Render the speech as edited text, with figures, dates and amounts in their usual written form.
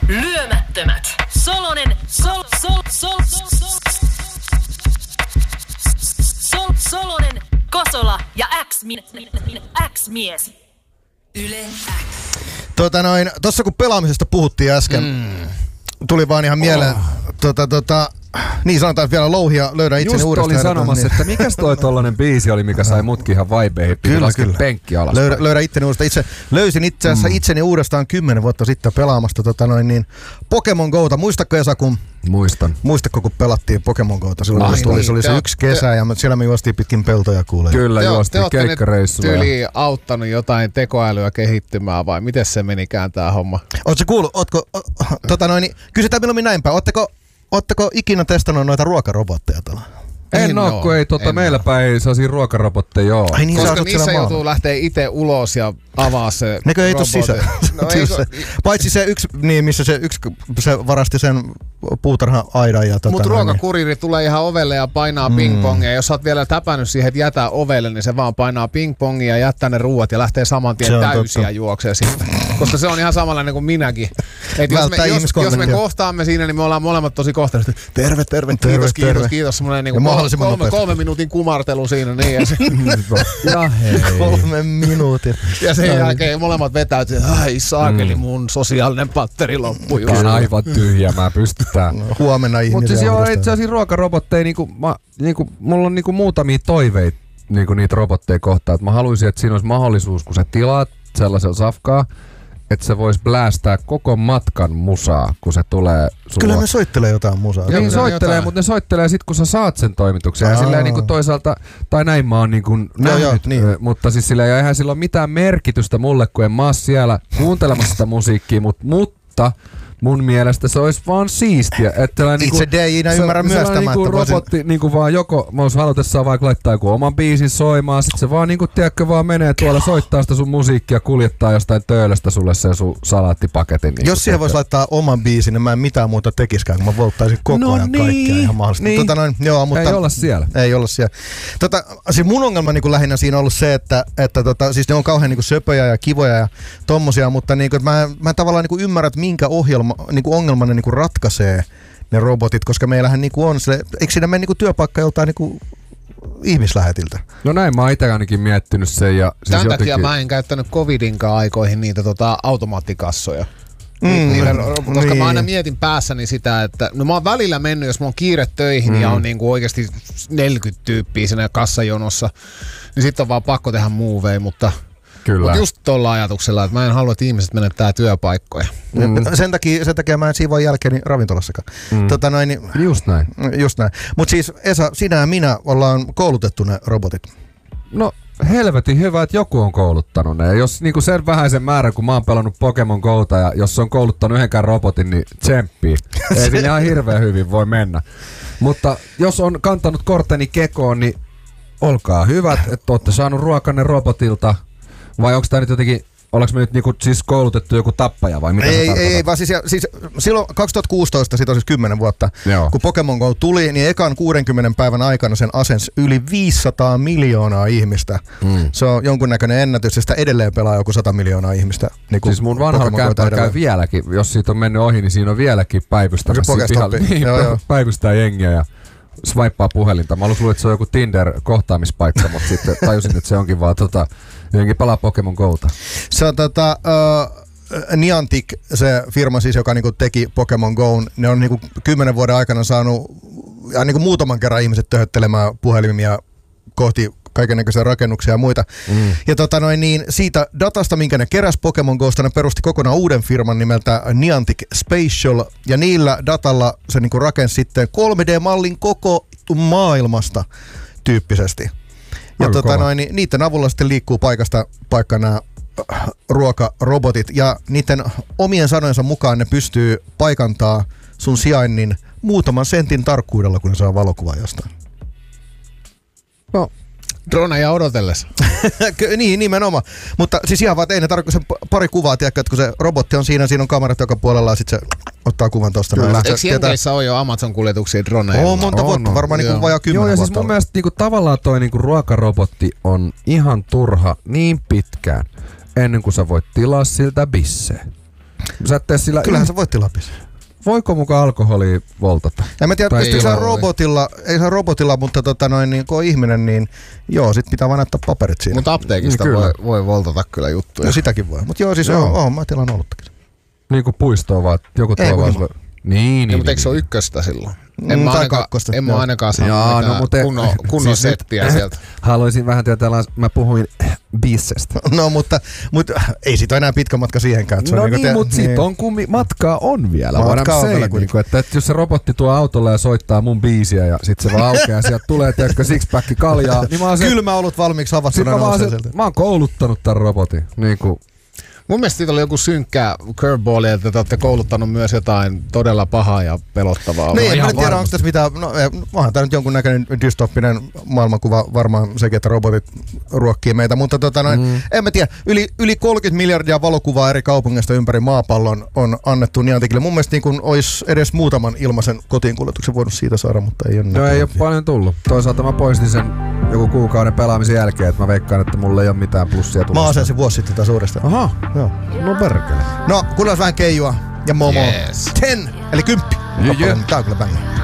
Lyömättömät. Solonen, Kosola ja X-mies. Yle X. Tossa kun pelaamisesta puhuttiin äsken, tuli vaan ihan mieleen, niin sanotaan vielä louhia, löydä itseni uudestaan. Just olin sanomassa, että mikäs toi tollanen biisi oli, mikä sai mutkin ihan vibeihin, piti laskea penkki alas. Löydä itseni uudestaan. Löysin itse asiassa itseni uudestaan 10 vuotta sitten pelaamasta Pokemon Gota. Muistatko Esa, kun... Muistan. Muistatko, kun pelattiin Pokemon Gota? Silloin se oli se yksi kesä ja siellä me juostiin pitkin peltoja kuulee. Kyllä, juostiin keikkareissuja. Te olette tyyliin auttanut jotain tekoälyä kehittymään vai miten se menikään tää homma? Ootko kuullut, kysytään milloin näinpä, ootteko ikinä testannut noita ruokarobotteja tuolla? En oo, kun ei meillä päin sellaisia ruokarobotteja oo. Ai niin, koska niissä joutuu lähteä itse ulos ja avaa se nekö ei tuu sisään? No, paitsi se yksi, niin missä se varasti sen puutarhan aidan. Mutta ruokakuriri tulee ihan ovelle ja painaa pingpongia. Jos sä oot vielä täpännyt siihen, että jätä ovelle, niin se vaan painaa pingpongia ja jättää ne ruuat ja lähtee saman tien täysiä juoksee sitten. Koska se on ihan samanlainen kuin minäkin. Et jos me kohtaamme siinä, niin me ollaan molemmat tosi kohtaisesti. Terve, kiitos. Semmoinen niinku 3 minuutin kumartelu siinä. Niin, ja hei. 3 minuutin. Ja sen jälkeen molemmat vetäytyy, ai saakeli, mun sosiaalinen patteri loppui. On aivan tyhjä, mä pystytään. Huomenna ihmisiä. Mutta siis joo, itse asiassa ruokarobotteja, mulla on muutamia toiveita niitä robotteja kohtaan. Että mä haluaisin, että siinä olisi mahdollisuus, kun sä tilaat sellaisella safkaa, että se vois blästää koko matkan musaa, kun se tulee sulla. Kyllä ne soittelee jotain musaa. Niin soittelee, mutta ne soittelee sit, kun sä saat sen toimituksen. Ja silleen niinku toisaalta, tai näin mä oon niinku nähnyt, mutta siis silleen eihän sillä ole mitään merkitystä mulle, kun en mä oon siellä kuuntelemassa sitä musiikkia, mutta mun mielestä se olisi vaan siistiä. Itse DJ-nä ymmärrän myös tämän. Niinku robotti niinku vaan joko, mä ois halutessaan vaikka laittaa joku oman biisin soimaan, sit se vaan niinku tiedätkö vaan menee tuolla soittaa sitä sun musiikkia, kuljettaa jostain töölöstä sulle sen sun salaattipaketin. Niinku, jos siihen vois laittaa oman biisin, niin mä en mitään muuta tekiskään, kun mä volttaisin koko ajan kaikkea ihan mahdollista. Niin. Mutta ei olla siellä. Ei olla siellä. Siis mun ongelma niinku lähinnä siinä on ollut se, että siis ne on kauhean niinku söpöjä ja kivoja ja tommosia, mutta niinku, mä en tavallaan niinku ymmärrä, että minkä ongelman ne niinku ratkaisee ne robotit, koska meillähän niinku on se, eikö siinä mene niinku työpaikka joltain niinku ihmislähetiltä? No näin mä oon itse ainakin miettinyt sen. Ja siis tämän takia mä en käyttänyt covidinkaan aikoihin niitä automaattikassoja. Koska mä aina mietin päässäni sitä, että no mä oon välillä mennyt, jos mä oon kiire töihin ja on niinku oikeasti 40 tyyppiä siinä kassajonossa, niin sit on vaan pakko tehdä movei, mutta just tuolla ajatuksella, että mä en halua, että ihmiset menettää työpaikkoja. Sen takia mä en siivoa jälkeeni ravintolassakaan. Just näin. Mutta siis Esa, sinä ja minä ollaan koulutettu ne robotit. No helvetin hyvä, että joku on kouluttanut ne. Ja jos niinku sen vähäisen määrän, kun mä oon pelannut Pokemon Gota ja jos on kouluttanut yhdenkään robotin, niin tsemppii. Ei siinä ihan hirveän hyvin voi mennä. Mutta jos on kantanut korteni kekoon, niin olkaa hyvät, että ootte saanut ruokanne robotilta. Vai onko tää nyt jotenkin, ollaanko me nyt niinku siis koulutettu joku tappaja vai mitä ei, vaan siis silloin 2016, siitä on siis 10 vuotta, kun Pokemon Go tuli, niin ekan 60 päivän aikana sen asensi yli 500 miljoonaa ihmistä. Se on jonkunnäköinen ennätys, ja sitä edelleen pelaa joku 100 miljoonaa ihmistä. Niin siis mun vanhalla kämpää käy vieläkin, jos siitä on mennyt ohi, niin siinä on vieläkin päivystämässä. Päivystää jengiä ja swipea puhelinta. Mä luulen, että se on joku Tinder-kohtaamispaikka, mutta sitten tajusin, että se onkin vaan jotenkin pelaa Pokemon Gota. Se on Niantic, se firma siis, joka niinku teki Pokemon Go'n, ne on niinku 10 vuoden aikana saanut niinku muutaman kerran ihmiset töhöttelemään puhelimia kohti kaikennäköisiä rakennuksia ja muita. Ja niin siitä datasta, minkä ne keräs Pokemon Go'sta, ne perusti kokonaan uuden firman nimeltä Niantic Spatial, ja niillä datalla se niinku rakensi sitten 3D-mallin koko maailmasta tyyppisesti. Ja niiden avulla sitten liikkuu paikasta paikkaan nämä ruokarobotit, ja niiden omien sanojensa mukaan ne pystyy paikantaa sun sijainnin muutaman sentin tarkkuudella, kun ne saa valokuva jostain. No, droneja odotellessa. Niin, nimenomaan. Mutta siis ihan vaan, että ei ne tarkoita pari kuvaa, tiedätkö, että kun se robotti on siinä on kamerat joka puolella ja sitten se ottaa kuvan tosta. Eikö Jenkeissä ole jo Amazon-kuljetuksia droneja? On monta vuotta, varmaan niin vajaa 10 vuotta. Joo, ja siis mun mielestä niinku, tavallaan toi niinku, ruokarobotti on ihan turha niin pitkään, ennen kuin sä voit tilaa siltä bisseen. Sä et tee sillä... Kyllähän se voitti Lapissa. Voiko mukaan alkoholia voltata? En mä tiedä, Tai pystyy saa robotilla, ei saa robotilla, mutta niin, kun on ihminen, niin joo, sit pitää vaan näyttää paperit siinä. Mutta apteekista voi voltata kyllä juttuja. No sitäkin voi. Mutta joo, siis mä tilaan ollutakin. Niin kuin puistoa vaan, joku tuo vaan... Niin. Mutta eikö se ole ykköstä silloin? En mä ainakaan saa kunnon settiä sieltä. Haluaisin vähän tietää, mä puhuin bissestä. No, mutta ei siitä ole enää pitkä matka siihenkään. No niin, mutta sit on matkaa on vielä. Matkaa on vielä niin, että jos se robotti tuo autolle ja soittaa mun biisiä ja sit se vaan aukeaa ja sieltä tulee tiedätkö six-pack kaljaa. Niin kylmä ollut valmiiksi avattuna. Mä oon kouluttanut tän robotin. Niin kuin. Mun mielestä siitä oli joku synkkää curveball, että te olette kouluttanut myös jotain todella pahaa ja pelottavaa. Niin, en tiedä, onko tässä mitään, onhan tämä nyt jonkunnäköinen dystopinen maailmankuva, varmaan sekin, että robotit ruokkii meitä, mutta en mä tiedä, yli 30 miljardia valokuvaa eri kaupungeista ympäri maapallon on annettu Nianticille. Mun mielestä niin kun olisi edes muutaman ilmaisen kotiinkuljetuksen voinut siitä saada, mutta ei ole. No ei ole paljon tullut. Toisaalta mä poistin sen joku kuukauden pelaamisen jälkeen, että mä veikkaan, että mulla ei ole mitään plussia tulosta. Mä asensin vuosi sitten taas uudestaan. Aha. Joo. No perkele. No, kuunnellaan vähän Keijua ja Momo. 10, eli 10. Tää on kyllä bängä.